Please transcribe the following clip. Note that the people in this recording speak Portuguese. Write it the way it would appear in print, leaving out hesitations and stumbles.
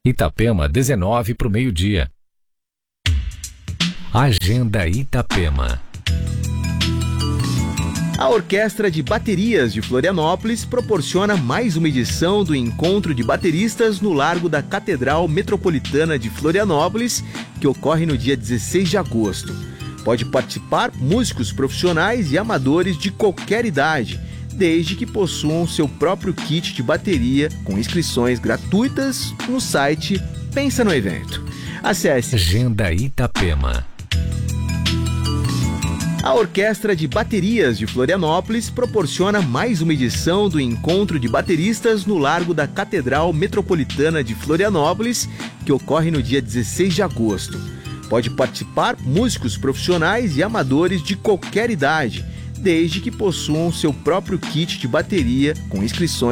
Itapema, 19 para o meio-dia. Agenda Itapema. A Orquestra de Baterias de Florianópolis proporciona mais uma edição do Encontro de Bateristas no Largo da Catedral Metropolitana de Florianópolis, que ocorre no dia 16 de agosto. Pode participar músicos profissionais e amadores de qualquer idade, desde que possuam seu próprio kit de bateria, com inscrições gratuitas no site Pensa no Evento. Acesse Agenda Itapema. A Orquestra de Baterias de Florianópolis proporciona mais uma edição do Encontro de Bateristas no Largo da Catedral Metropolitana de Florianópolis, que ocorre no dia 16 de agosto. Pode participar músicos profissionais e amadores de qualquer idade, desde que possuam seu próprio kit de bateria, com inscrições